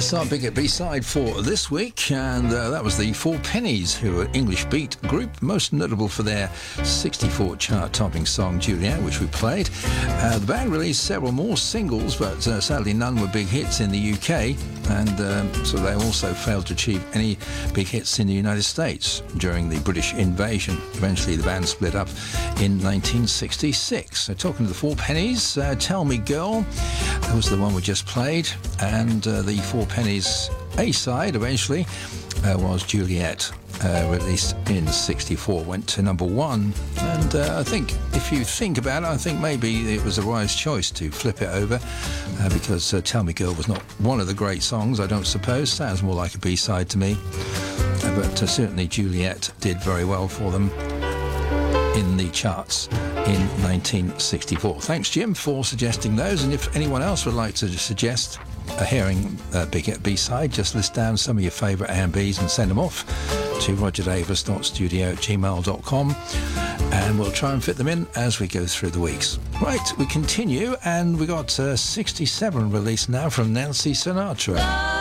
That's our big B-side for this week, and that was the Four Pennies, who are an English beat group, most notable for their 64 chart-topping song Juliet, which we played. The band released several more singles, but sadly none were big hits in the UK, and so they also failed to achieve any big hits in the United States during the British invasion. Eventually the band split up in 1966. So talking to the Four Pennies, Tell Me Girl, that was the one we just played, and the Four Pennies A-side eventually was Juliet, released in 64, went to number one, and I think if you think about it, I think maybe it was a wise choice to flip it over, because Tell Me Girl was not one of the great songs, I don't suppose. Sounds more like a B-side to me, but certainly Juliet did very well for them in the charts in 1964. Thanks, Jim, for suggesting those, and if anyone else would like to suggest hearing big B-side, just list down some of your favourite A&Bs and send them off to rogerdavis.studio@gmail.com, and we'll try and fit them in as we go through the weeks. Right, we continue, and we got 67 released now from Nancy Sinatra.